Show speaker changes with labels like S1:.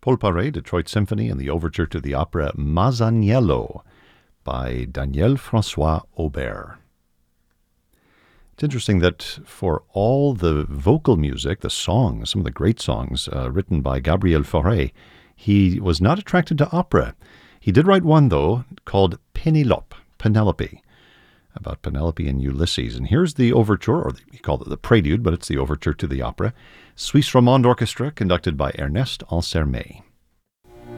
S1: Paul Paré, Detroit Symphony, and the overture to the opera Masaniello by Daniel Francois Aubert. It's interesting that for all the vocal music, the songs, some of the great songs written by Gabriel Fauré, he was not attracted to opera. He did write one, though, called Penelope, about Penelope and Ulysses. And here's the overture, or he called it the prelude, but it's the overture to the opera, Suisse Romande Orchestra, conducted by Ernest Ansermet.